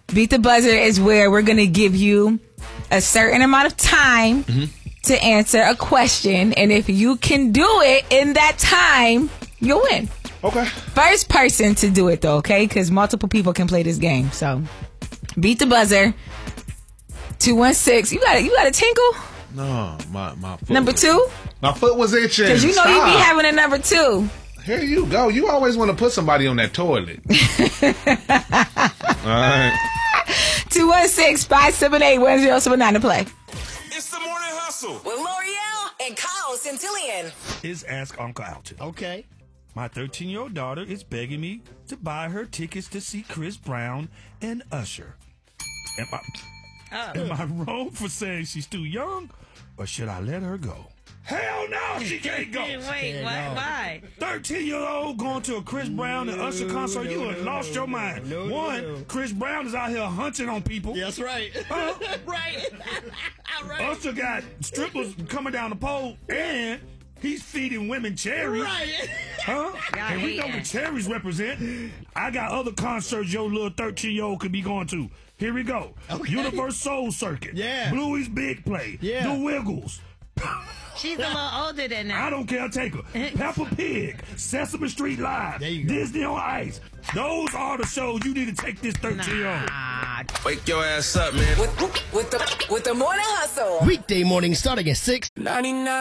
Beat the Buzzer is where we're going to give you a certain amount of time to answer a question. And if you can do it in that time, you'll win. Okay. First person to do it, though, okay? Because multiple people can play this game. So, Beat the Buzzer. 216. You got a tinkle? No, my foot. Number 2? My foot was itching. Because you know you be having a number 2. Here you go. You always want to put somebody on that toilet. All right. 216-578-1079 to play. It's the Morning Hustle with L'Oreal and Kyle Centillion. Is Ask Uncle Alton. Okay. My 13-year-old daughter is begging me to buy her tickets to see Chris Brown and Usher. Am I wrong for saying she's too young, or should I let her go? Hell no, she can't go. Wait, why? 13-year-old going to a Chris Brown and Usher concert, you have lost your mind. One, Chris Brown is out here hunching on people. That's right. Right. Usher got strippers coming down the pole, and he's feeding women cherries. Right. Huh? And we know what cherries represent. I got other concerts your little 13-year-old could be going to. Here we go. Okay. Universe Soul Circuit. Yeah. Bluey's Big Play. Yeah. The Wiggles. She's a little older than that. I don't care, take her. Peppa Pig, Sesame Street Live, There you go. Disney on Ice. Those are the shows you need to take this 13-year-old. Wake your ass up, man. With the Morning Hustle. Weekday morning starting at 6. 99.